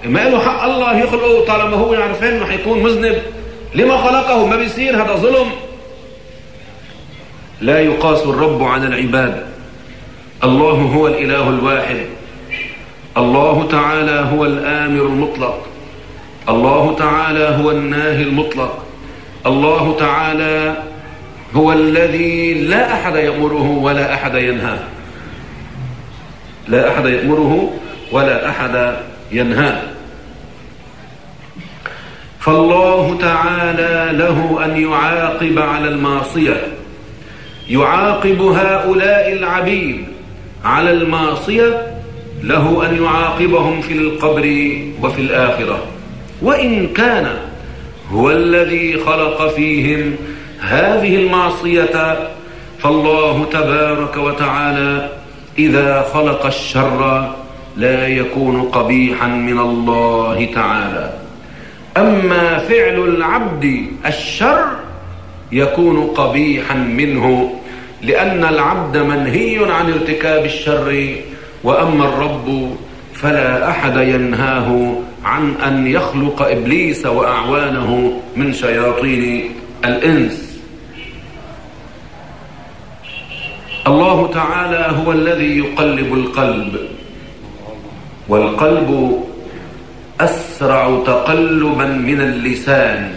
ما له حق الله يخلقه طالما هو يعرف انه حيكون مذنب؟ لما خلقه؟ ما بيصير، هذا ظلم. لا يقاس الرب على العباد. الله هو الإله الواحد، الله تعالى هو الآمر المطلق، الله تعالى هو الناهي المطلق، الله تعالى هو الذي لا أحد يأمره ولا أحد ينهاه، لا أحد يأمره ولا أحد ينهاه. فالله تعالى له أن يعاقب على المعصية، يعاقب هؤلاء العبيد على المعصية، له أن يعاقبهم في القبر وفي الآخرة. وإن كان هو الذي خلق فيهم هذه المعصية، فالله تبارك وتعالى إذا خلق الشر لا يكون قبيحا من الله تعالى. أما فعل العبد الشر يكون قبيحا منه، لأن العبد منهي عن ارتكاب الشر، وأما الرب فلا أحد ينهاه عن أن يخلق إبليس وأعوانه من شياطين الإنس. الله تعالى هو الذي يقلب القلب، والقلب أسرع تقلبا من اللسان.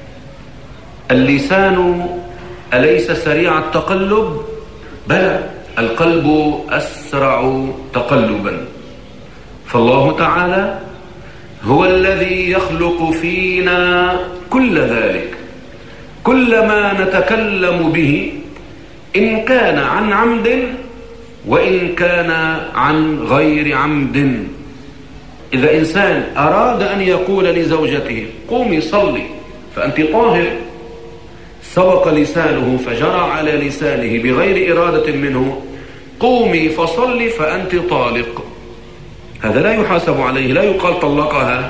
اللسان أليس سريع التقلب؟ بلى، القلب أسرع تقلبا. فالله تعالى هو الذي يخلق فينا كل ذلك، كل ما نتكلم به، إن كان عن عمد وإن كان عن غير عمد. إذا إنسان أراد أن يقول لزوجته قومي صلي فأنت طاهر، سبق لسانه فجرى على لسانه بغير إرادة منه قومي فصلي فأنت طالق، هذا لا يحاسب عليه، لا يقال طلقها،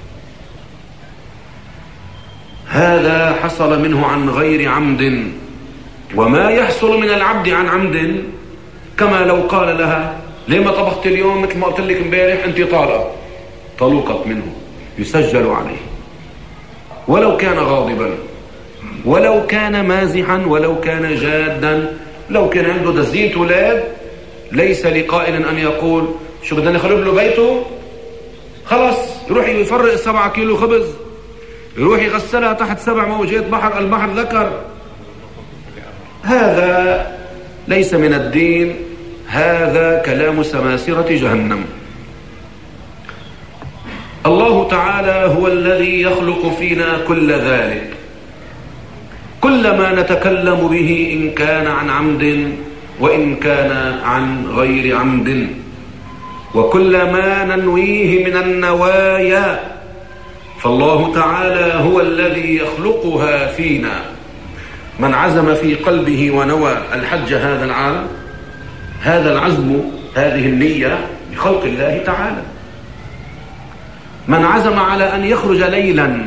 هذا حصل منه عن غير عمد. وما يحصل من العبد عن عمد، كما لو قال لها لما طبخت اليوم مثل ما قلت لك امبارح أنت طالق، طلقت منه، يسجل عليه، ولو كان غاضبا، ولو كان مازحا، ولو كان جادا، لو كان عنده دزينة أولاد، ليس لقائل أن يقول شو بدنا نخرب له بيته، خلص يروح يفرق 7 كيلو خبز، يروح يغسلها تحت 7 موجات بحر، البحر ذكر. هذا ليس من الدين، هذا كلام سماسرة جهنم. الله تعالى هو الذي يخلق فينا كل ذلك، كل ما نتكلم به، إن كان عن عمد وإن كان عن غير عمد، وكل ما ننويه من النوايا، فالله تعالى هو الذي يخلقها فينا. من عزم في قلبه ونوى الحج هذا العام، هذا العزم، هذه النية بخلق الله تعالى. من عزم على أن يخرج ليلا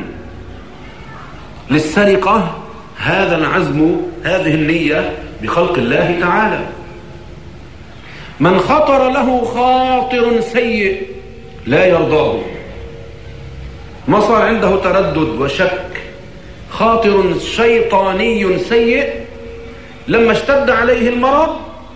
للسرقة، هذا العزم، هذه النية بخلق الله تعالى. من خطر له خاطر سيء لا يرضاه، ما صار عنده تردد وشك، خاطر شيطاني سيء، لما اشتد عليه المرض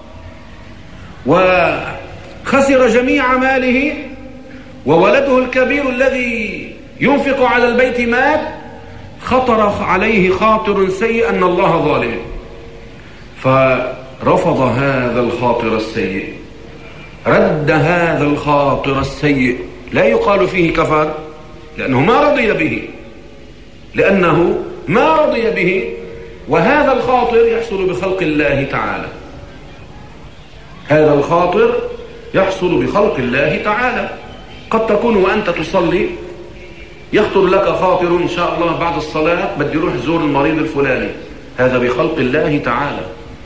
وخسر جميع ماله، وولده الكبير الذي ينفق على البيت مات، خطر عليه خاطر سيء أن الله ظالم، فرفض هذا الخاطر السيء، رد هذا الخاطر السيء. لا يقال فيه كفر، لأنه ما رضي به، لأنه ما رضي به. وهذا الخاطر يحصل بخلق الله تعالى، هذا الخاطر يحصل بخلق الله تعالى. قد تكون وأنت تصلي يخطر لك خاطر إن شاء الله بعد الصلاة بدي روح زور المريض الفلاني، هذا بخلق الله تعالى،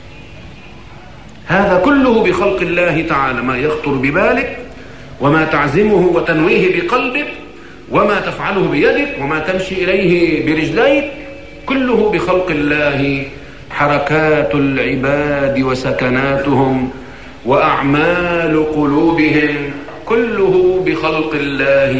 هذا كله بخلق الله تعالى. ما يخطر ببالك وما تعزمه وتنويه بقلبك وما تفعله بيدك وما تمشي إليه برجليك، كله بخلق الله. حركات العباد وسكناتهم وأعمال قلوبهم كله بخلق الله